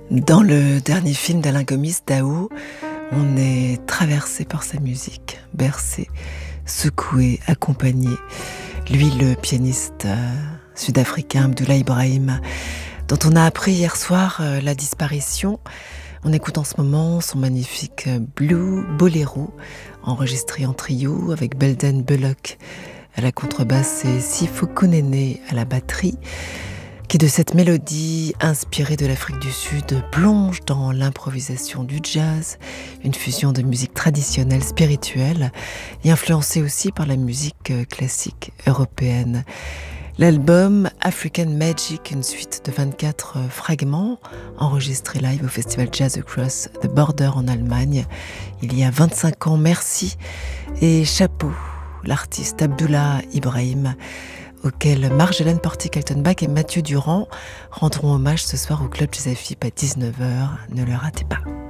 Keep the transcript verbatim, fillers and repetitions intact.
Dans le dernier film d'Alain Gomis, Dao, on est traversé par sa musique, bercé, secoué, accompagné. Lui, le pianiste euh, sud-africain Abdoulaye Ibrahim, dont on a appris hier soir euh, la disparition. On écoute en ce moment son magnifique Blue Bolero, enregistré en trio avec Belden Bullock à la contrebasse et Sifo Kunene à la batterie, qui de cette mélodie inspirée de l'Afrique du Sud plonge dans l'improvisation du jazz, une fusion de musique traditionnelle, spirituelle et influencée aussi par la musique classique européenne. L'album African Magic, une suite de vingt-quatre fragments enregistrés live au Festival Jazz Across the Border en Allemagne il y a vingt-cinq ans. Merci et chapeau l'artiste Abdoulaye Ibrahim, auquel Marjolaine Portier-Kaltenbach et Mathieu Durand rendront hommage ce soir au Club Jazz F I P à dix-neuf heures. Ne le ratez pas.